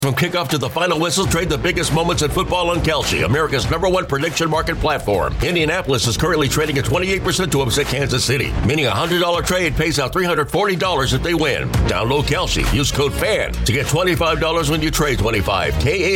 From kickoff to the final whistle, trade the biggest moments in football on Kalshi, America's #1 prediction market platform. Indianapolis is currently trading at 28% to upset Kansas City, meaning a $100 trade pays out $340 if they win. Download Kalshi. Use code FAN to get $25 when you trade 25.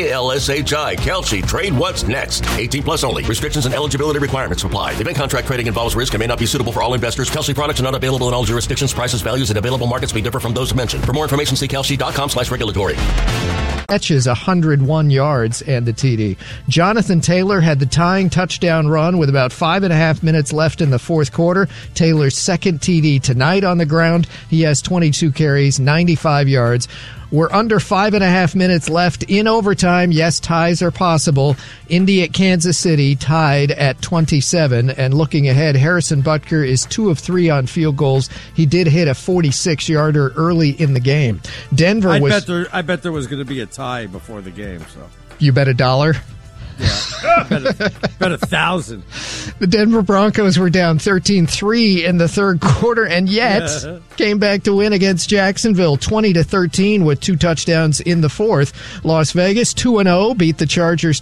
KALSHI. Kalshi. Trade what's next. 18 plus only. Restrictions and eligibility requirements apply. Event contract trading involves risk and may not be suitable for all investors. Kalshi products are not available in all jurisdictions. Prices, values, and available markets may differ from those mentioned. For more information, see kalshi.com/regulatory. Catches 101 yards and the TD. Jonathan Taylor had the tying touchdown run with about 5.5 minutes left in the fourth quarter. Taylor's second TD tonight on the ground. He has 22 carries, 95 yards. We're under 5.5 minutes left in overtime. Yes, ties are possible. Indy at Kansas City tied at 27. And looking ahead, Harrison Butker is 2 of 3 on field goals. He did hit a 46-yarder early in the game. Denver I bet there was going to be a tie before the game. So you bet $1? Yeah, bet 1,000. The Denver Broncos were down 13-3 in the third quarter, and yet came back to win against Jacksonville 20-13 with 2 touchdowns in the fourth. Las Vegas 2-0 beat the Chargers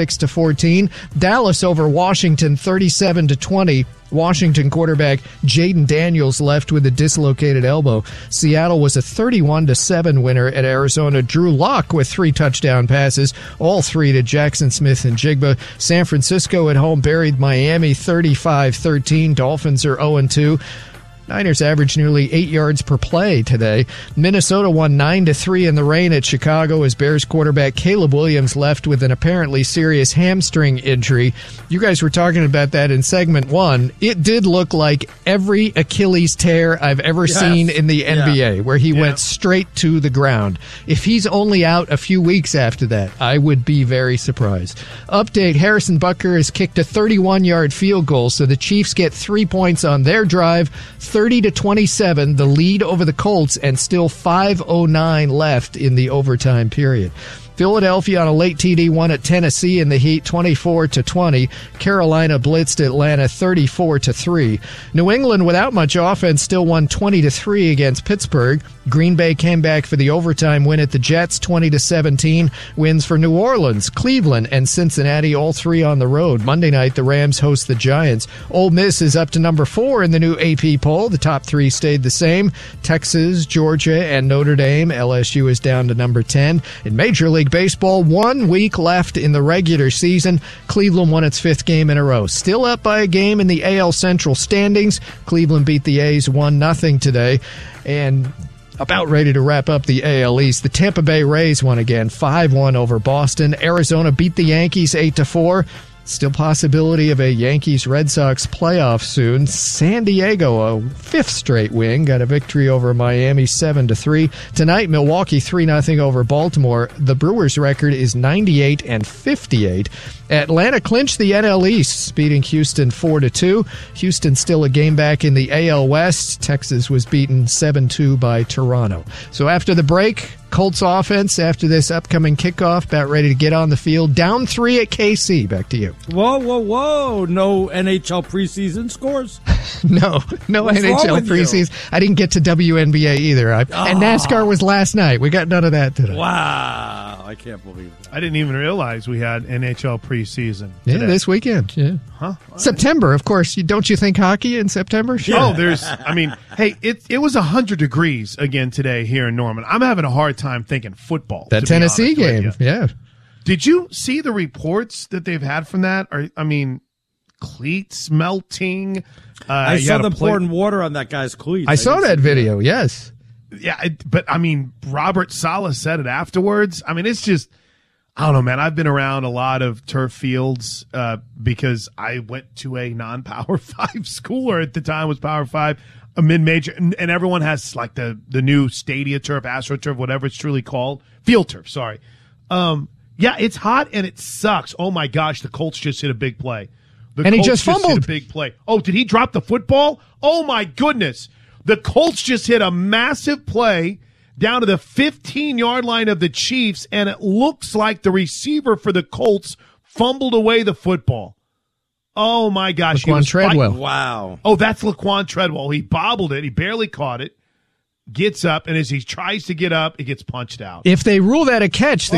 26-14. Dallas over Washington 37-20. Washington quarterback Jaden Daniels left with a dislocated elbow. Seattle was a 31-7 winner at Arizona. Drew Lock with 3 touchdown passes, all 3 to Jackson Smith and Jigba. San Francisco at home buried Miami 35-13. Dolphins are 0-2. Niners averaged nearly 8 yards per play today. Minnesota won 9-3 in the rain at Chicago as Bears quarterback Caleb Williams left with an apparently serious hamstring injury. You guys were talking about that in segment 1. It did look like every Achilles tear I've ever seen in the NBA, where he went straight to the ground. If he's only out a few weeks after that, I would be very surprised. Update, Harrison Butker has kicked a 31-yard field goal, so the Chiefs get 3 points on their drive. 30-27, the lead over the Colts, and still 5:09 left in the overtime period. Philadelphia on a late TD won at Tennessee in the heat 24-20. Carolina blitzed Atlanta 34-3. New England without much offense still won 20-3 against Pittsburgh. Green Bay came back for the overtime win at the Jets 20-17. Wins for New Orleans, Cleveland, and Cincinnati, all 3 on the road. Monday night the Rams host the Giants. Ole Miss is up to number 4 in the new AP poll. The top 3 stayed the same. Texas, Georgia, and Notre Dame. LSU is down to number 10. In Major League Baseball, 1 week left in the regular season. Cleveland won its 5th game in a row. Still up by a game in the AL Central standings. Cleveland beat the A's 1-0 today. And about ready to wrap up the AL East. The Tampa Bay Rays won again, 5-1 over Boston. Arizona beat the Yankees 8-4. Still possibility of a Yankees-Red Sox playoff soon. San Diego, a 5th straight win, got a victory over Miami 7-3. Tonight, Milwaukee 3-0 over Baltimore. The Brewers' record is 98-58. Atlanta clinched the NL East, beating Houston 4-2. Houston still a game back in the AL West. Texas was beaten 7-2 by Toronto. So after the break, Colts offense after this upcoming kickoff, about ready to get on the field. Down 3 at KC. Back to you. Whoa. No NHL preseason scores? No NHL preseason. I didn't get to WNBA either. And NASCAR was last night. We got none of that today. Wow. I can't believe it. I didn't even realize we had NHL preseason today. Yeah, this weekend. Yeah. Huh? September, of course. Don't you think hockey in September? Sure. Oh, hey, it was 100 degrees again today here in Norman. I'm having a hard time thinking football. That Tennessee game, yeah. Did you see the reports that they've had from that? Cleats melting. I saw them pouring water on that guy's cleats. I saw that video, yes. Yeah, but Robert Saleh said it afterwards. It's just, I don't know, man. I've been around a lot of turf fields because I went to a non-Power 5 school, or at the time was Power 5, a mid-major, and everyone has like the new Stadia turf, AstroTurf, whatever it's truly called. Field turf, sorry. Yeah, it's hot and it sucks. Oh my gosh, the Colts just hit a big play. He just fumbled. Hit a big play. Oh, did he drop the football? Oh my goodness. The Colts just hit a massive play down to the 15-yard line of the Chiefs, and it looks like the receiver for the Colts fumbled away the football. Oh, my gosh. Laquan Treadwell. Wow. Oh, that's Laquan Treadwell. He bobbled it. He barely caught it. gets up, and as he tries to get up, it gets punched out. If they rule that a catch, the